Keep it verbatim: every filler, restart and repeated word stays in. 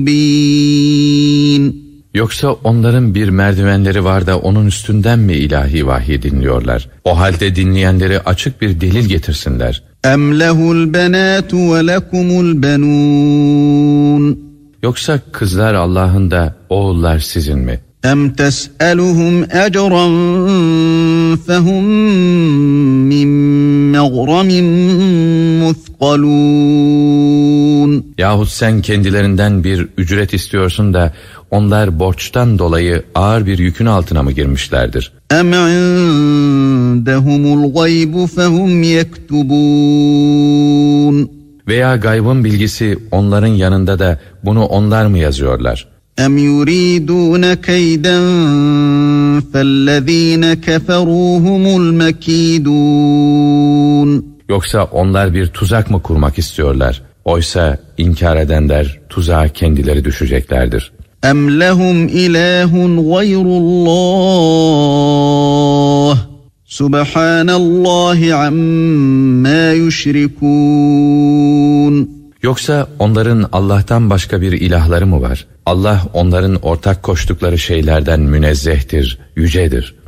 Yoksa onların bir merdivenleri var da onun üstünden mi ilahi vahyi dinliyorlar? O halde dinleyenleri açık bir delil getirsinler. اَمْ لَهُ الْبَنَاتُ وَلَكُمُ الْبَنُونَ Yoksa kızlar Allah'ın da oğullar sizin mi? اَمْ تَسْأَلُهُمْ اَجْرًا فَهُمْ مِنْ مَغْرَمٍ مُثْقَلُونَ Yahut sen kendilerinden bir ücret istiyorsun da onlar borçtan dolayı ağır bir yükün altına mı girmişlerdir? اَمْ عِنْدَهُمُ الْغَيْبُ فَهُمْ يَكْتُبُونَ Veya gaybın bilgisi onların yanında da bunu onlar mı yazıyorlar? اَمْ يُرِيدُونَ كَيْدًا فَالَّذ۪ينَ كَفَرُوا هُمُ الْمَك۪يدُونَ Yoksa onlar bir tuzak mı kurmak istiyorlar? Oysa inkar edenler tuzağa kendileri düşeceklerdir. اَمْ لَهُمْ اِلَٰهٌ غَيْرُ اللّٰهِ سُبْحَانَ اللّٰهِ عَمَّا يُشْرِكُونَ Yoksa onların Allah'tan başka bir ilahları mı var? Allah onların ortak koştukları şeylerden münezzehtir, yücedir.